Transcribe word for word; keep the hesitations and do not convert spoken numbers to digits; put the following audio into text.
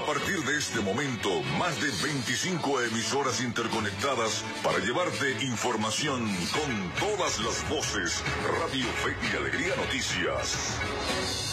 A partir de este momento, más de veinticinco emisoras interconectadas para llevarte información con todas las voces. Radio Fe y Alegría Noticias.